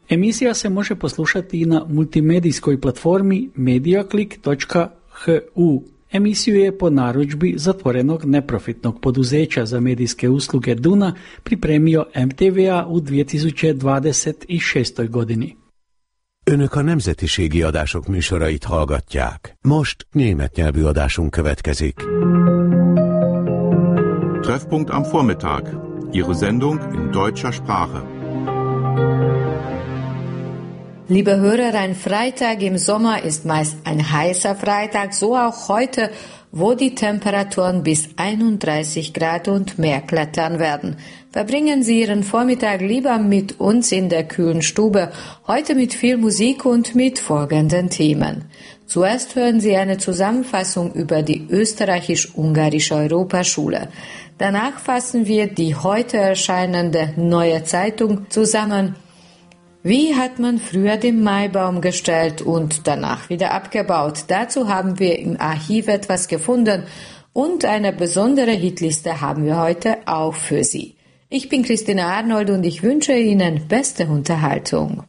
Emisija se može poslušati i na multimedijskoj platformi mediaclick.hu. Emisiju je po narudžbi zatvorenog neprofitnog poduzeća za medijske usluge Duna pripremio MTVA u 2026. godini. Önök a nemzetiségi adások műsorait hallgatják. Most német nyelvű adásunk következik. Treffpunkt am Vormittag. Ihre Sendung in deutscher Sprache. Liebe Hörer, ein Freitag im Sommer ist meist ein heißer Freitag, so auch heute, wo die Temperaturen bis 31 Grad und mehr klettern werden. Verbringen Sie Ihren Vormittag lieber mit uns in der kühlen Stube, heute mit viel Musik und mit folgenden Themen. Zuerst hören Sie eine Zusammenfassung über die österreichisch-ungarische Europaschule. Danach fassen wir die heute erscheinende Neue Zeitung zusammen. Wie hat man früher den Maibaum gestellt und danach wieder abgebaut? Dazu haben wir im Archiv etwas gefunden und eine besondere Hitliste haben wir heute auch für Sie. Ich bin Christina Arnold und ich wünsche Ihnen beste Unterhaltung.